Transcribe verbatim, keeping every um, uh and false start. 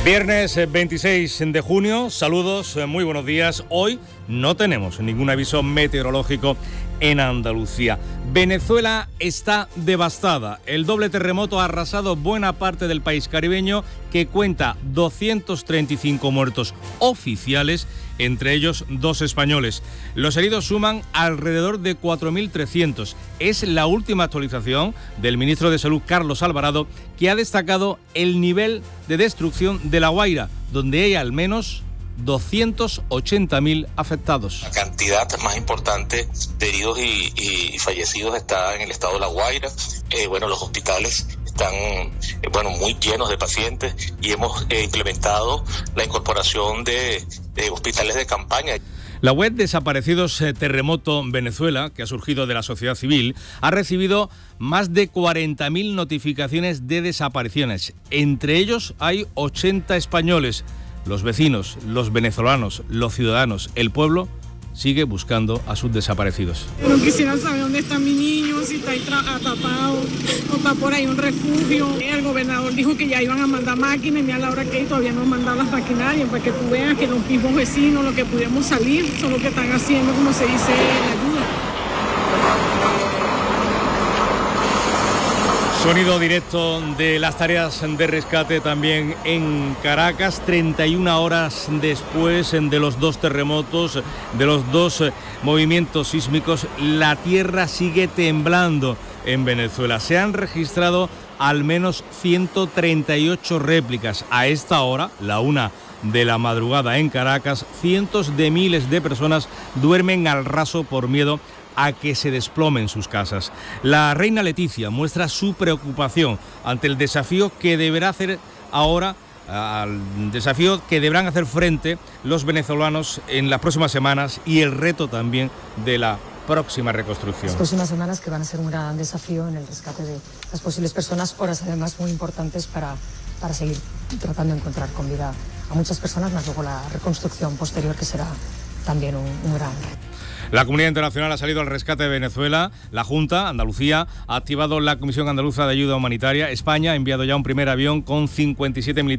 Viernes veintiséis de junio, saludos, muy buenos días. Hoy no tenemos ningún aviso meteorológico en Andalucía. Venezuela está devastada. El doble terremoto ha arrasado buena parte del país caribeño, que cuenta doscientos treinta y cinco muertos oficiales, entre ellos dos españoles. Los heridos suman alrededor de cuatro mil trescientos. Es la última actualización del ministro de Salud, Carlos Alvarado, que ha destacado el nivel de destrucción de La Guaira, donde hay al menos doscientos ochenta mil afectados. La cantidad más importante de heridos y, y fallecidos está en el estado de La Guaira. Eh, bueno, los hospitales están eh, bueno, muy llenos de pacientes y hemos eh, implementado la incorporación de, de hospitales de campaña. La web Desaparecidos Terremoto Venezuela, que ha surgido de la sociedad civil, ha recibido más de cuarenta mil notificaciones de desapariciones. Entre ellos hay ochenta españoles. Los vecinos, los venezolanos, los ciudadanos, el pueblo sigue buscando a sus desaparecidos. No quisiera saber dónde está mi niño, si está ahí atrapado o está por ahí un refugio. El gobernador dijo que ya iban a mandar máquinas y mira la hora que todavía no han mandado las maquinarias para que tú veas que los mismos vecinos, los que pudimos salir, son los que están haciendo, como se dice, la ayuda. Sonido directo de las tareas de rescate también en Caracas, treinta y una horas después de los dos terremotos, de los dos movimientos sísmicos. La tierra sigue temblando en Venezuela. Se han registrado al menos ciento treinta y ocho réplicas. A esta hora, la una de la madrugada en Caracas, cientos de miles de personas duermen al raso por miedo a que se desplomen sus casas. La reina Leticia muestra su preocupación ante el desafío que deberá hacer ahora, al desafío que deberán hacer frente los venezolanos en las próximas semanas y el reto también de la próxima reconstrucción. Las próximas semanas que van a ser un gran desafío en el rescate de las posibles personas, horas además muy importantes para, para seguir tratando de encontrar con vida a muchas personas, más luego la reconstrucción posterior, que será también un, un gran reto. La comunidad internacional ha salido al rescate de Venezuela. La Junta, Andalucía, ha activado la Comisión Andaluza de Ayuda Humanitaria. España ha enviado ya un primer avión con cincuenta y siete militares